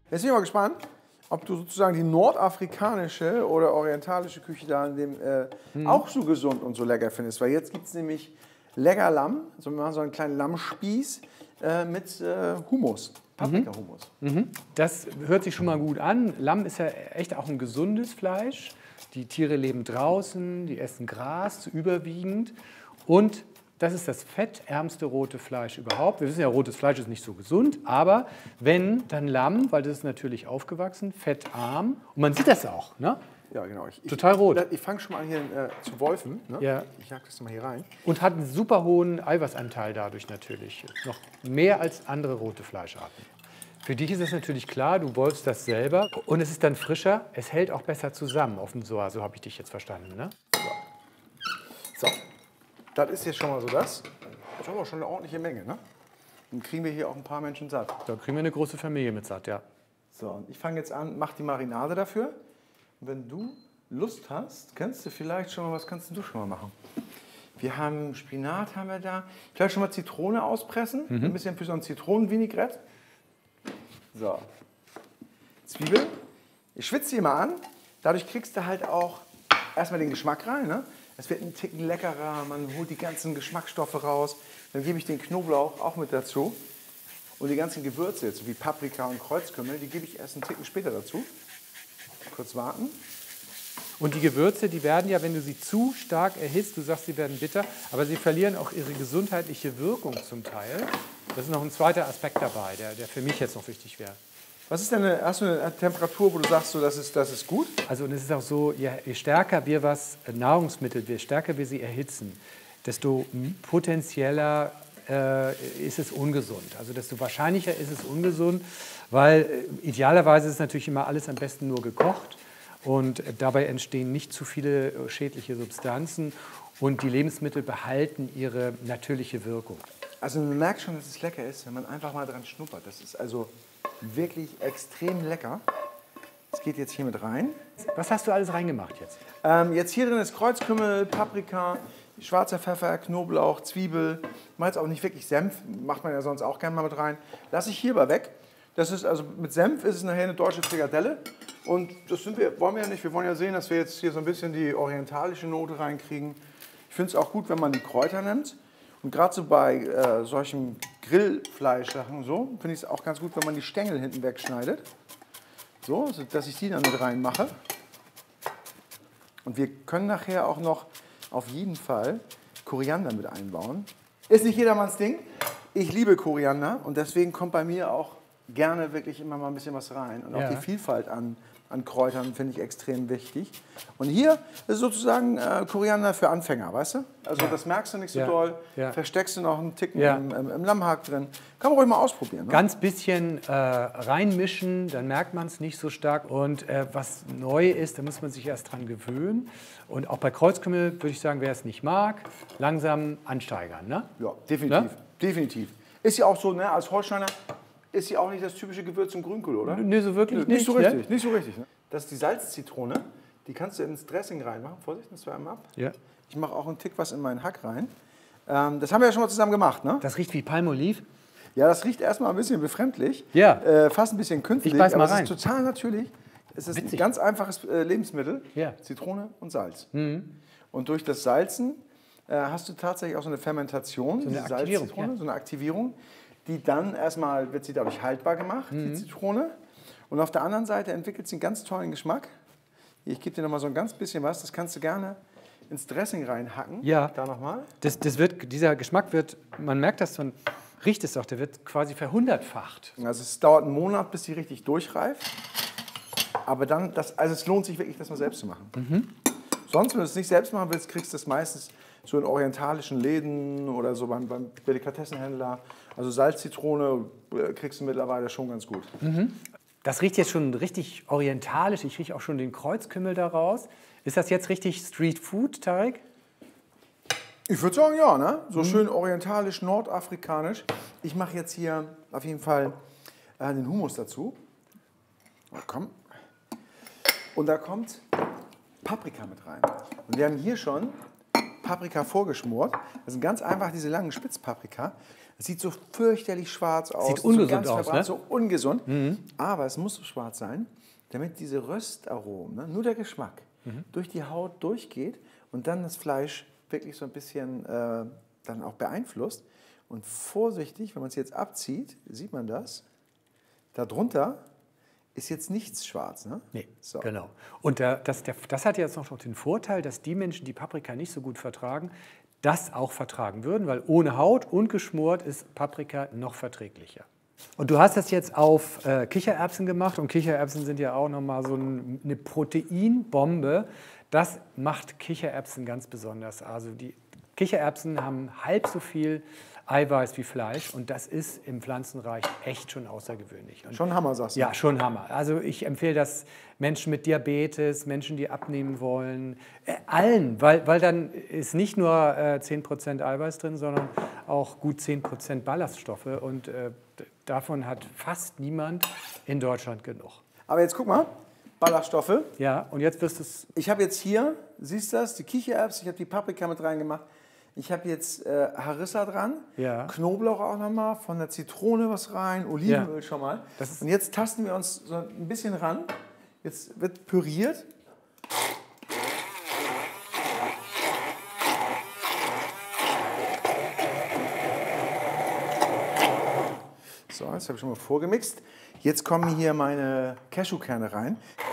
Jetzt bin ich mal gespannt, ob du sozusagen die nordafrikanische oder orientalische Küche da in dem auch so gesund und so lecker findest. Weil jetzt gibt es nämlich lecker Lamm, also wir machen so einen kleinen Lammspieß mit Hummus, Paprika-Hummus. Das hört sich schon mal gut an. Lamm ist ja echt auch ein gesundes Fleisch. Die Tiere leben draußen, die essen Gras überwiegend. Und das ist das fettärmste rote Fleisch überhaupt. Wir wissen ja, rotes Fleisch ist nicht so gesund, aber wenn, dann Lamm, weil das ist natürlich aufgewachsen, fettarm. Und man sieht das auch, ne? Ja, genau. Total rot. Ich fange schon mal an hier zu wolfen. Ne? Ja. Ich jag das mal hier rein. Und hat einen super hohen Eiweißanteil dadurch natürlich. Noch mehr als andere rote Fleischarten. Für dich ist es natürlich klar, du wolfst das selber. Und es ist dann frischer, es hält auch besser zusammen auf dem Soa, so habe ich dich jetzt verstanden, ne? So, das ist jetzt schon mal so das. Das ist aber schon eine ordentliche Menge, ne? Dann kriegen wir hier auch ein paar Menschen satt. Da kriegen wir eine große Familie mit satt, ja. So, und ich fange jetzt an, mach die Marinade dafür. Und wenn du Lust hast, kannst du vielleicht schon mal, was kannst du schon mal machen? Wir haben Spinat, haben wir da. Vielleicht schon mal Zitrone auspressen. Ein bisschen für so ein Zitronenvinaigrette. So. Zwiebeln. Ich schwitze die mal an. Dadurch kriegst du halt auch erstmal den Geschmack rein. Ne? Es wird ein Ticken leckerer. Man holt die ganzen Geschmacksstoffe raus. Dann gebe ich den Knoblauch auch mit dazu. Und die ganzen Gewürze, jetzt, wie Paprika und Kreuzkümmel, die gebe ich erst einen Ticken später dazu. Kurz warten. Und die Gewürze, die werden ja, wenn du sie zu stark erhitzt, du sagst, sie werden bitter, aber sie verlieren auch ihre gesundheitliche Wirkung zum Teil. Das ist noch ein zweiter Aspekt dabei, der für mich jetzt noch wichtig wäre. Was ist denn hast du eine Temperatur, wo du sagst, so, das ist gut? Also und es ist auch so, je stärker wir Nahrungsmittel, je stärker wir sie erhitzen, desto potenzieller ist es ungesund. Also desto wahrscheinlicher ist es ungesund, weil idealerweise ist natürlich immer alles am besten nur gekocht. Und dabei entstehen nicht zu viele schädliche Substanzen und die Lebensmittel behalten ihre natürliche Wirkung. Also man merkt schon, dass es lecker ist, wenn man einfach mal dran schnuppert. Das ist also wirklich extrem lecker. Das geht jetzt hier mit rein. Was hast du alles reingemacht jetzt? Jetzt hier drin ist Kreuzkümmel, Paprika, schwarzer Pfeffer, Knoblauch, Zwiebel. Ich mache jetzt auch nicht wirklich Senf, macht man ja sonst auch gerne mal mit rein. Lasse ich hier mal weg. Das ist also mit Senf ist es nachher eine deutsche Frikadelle. Und das wollen wir ja nicht. Wir wollen ja sehen, dass wir jetzt hier so ein bisschen die orientalische Note reinkriegen. Ich finde es auch gut, wenn man die Kräuter nimmt. Und gerade so bei solchen Grillfleischsachen so, finde ich es auch ganz gut, wenn man die Stängel hinten wegschneidet. So, dass ich die dann mit reinmache. Und wir können nachher auch noch auf jeden Fall Koriander mit einbauen. Ist nicht jedermanns Ding. Ich liebe Koriander und deswegen kommt bei mir auch gerne wirklich immer mal ein bisschen was rein. Und auch die Vielfalt an Kräutern finde ich extrem wichtig. Und hier ist sozusagen Koriander für Anfänger, weißt du? Also das merkst du nicht so doll. Versteckst du noch einen Ticken im Lammhack drin. Kann man ruhig mal ausprobieren. Ne? Ganz bisschen reinmischen, dann merkt man es nicht so stark. Und was neu ist, da muss man sich erst dran gewöhnen. Und auch bei Kreuzkümmel würde ich sagen, wer es nicht mag, langsam ansteigern. Ne? Ja, definitiv. Ne? Definitiv. Ist ja auch so, ne, als Holsteiner ist ja auch nicht das typische Gewürz zum Grünkohl, oder? Nee, so wirklich nicht. Nicht so richtig, ne? Nicht so richtig. Ne? Das ist die Salzzitrone, die kannst du ins Dressing reinmachen. Vorsicht, das einmal ab. Ja. Ich mache auch einen Tick was in meinen Hack rein. Das haben wir ja schon mal zusammen gemacht, ne? Das riecht wie Palmolive. Ja, das riecht erstmal ein bisschen befremdlich. Ja. Fast ein bisschen künstlich. Ich beiß mal aber rein. Es ist total natürlich. Es ist ein ganz einfaches Lebensmittel. Ja. Zitrone und Salz. Und durch das Salzen hast du tatsächlich auch so eine Fermentation, so eine Aktivierung, Salzzitrone, so eine Aktivierung. Die dann erstmal wird sie dadurch haltbar gemacht, die Zitrone. Und auf der anderen Seite entwickelt sie einen ganz tollen Geschmack. Ich gebe dir noch mal so ein ganz bisschen was. Das kannst du gerne ins Dressing reinhacken. Ja. Da nochmal. Dieser Geschmack wird, man merkt das, man riecht es auch, der wird quasi verhundertfacht. Also es dauert einen Monat, bis sie richtig durchreift. Aber dann, also es lohnt sich wirklich, das mal selbst zu machen. Sonst, wenn du es nicht selbst machen willst, kriegst du es meistens so in orientalischen Läden oder so beim Delikatessenhändler. Also Salz-Zitrone kriegst du mittlerweile schon ganz gut. Das riecht jetzt schon richtig orientalisch. Ich rieche auch schon den Kreuzkümmel daraus. Ist das jetzt richtig Street Food, Tarek? Ich würde sagen, ja, ne? So schön orientalisch, nordafrikanisch. Ich mache jetzt hier auf jeden Fall den Hummus dazu. Oh, komm. Und da kommt Paprika mit rein. Und wir haben hier schon Paprika vorgeschmort. Das sind ganz einfach diese langen Spitzpaprika. Es sieht so fürchterlich schwarz aus. Sieht ungesund so ganz aus, verbrannt, ne? so ungesund. Aber es muss so schwarz sein, damit diese Röstaromen, ne, nur der Geschmack, durch die Haut durchgeht und dann das Fleisch wirklich so ein bisschen dann auch beeinflusst. Und vorsichtig, wenn man es jetzt abzieht, sieht man das, darunter ist jetzt nichts schwarz. Ne? Nee, so. genau. Und das hat jetzt noch den Vorteil, dass die Menschen, die Paprika nicht so gut vertragen, das auch vertragen würden, weil ohne Haut und geschmort ist Paprika noch verträglicher. Und du hast das jetzt auf Kichererbsen gemacht und Kichererbsen sind ja auch nochmal so eine Proteinbombe. Das macht Kichererbsen ganz besonders. Also die Kichererbsen haben halb so viel Eiweiß wie Fleisch und das ist im Pflanzenreich echt schon außergewöhnlich. Und Schon Hammer, sagst du? ja, schon Hammer. Also ich empfehle das Menschen mit Diabetes, Menschen, die abnehmen wollen, allen, weil dann ist nicht nur 10% Eiweiß drin, sondern auch gut 10% Ballaststoffe und davon hat fast niemand in Deutschland genug. Aber jetzt guck mal, Ballaststoffe. Ja, und jetzt wirst du es... Ich habe jetzt hier, siehst du das, die Kichererbsen, ich habe die Paprika mit reingemacht. Ich habe jetzt Harissa dran, Ja. Knoblauch auch nochmal, von der Zitrone was rein, Olivenöl schon mal. Und jetzt tasten wir uns so ein bisschen ran. Jetzt wird püriert. So, jetzt habe ich schon mal vorgemixt. Jetzt kommen hier meine Cashewkerne rein.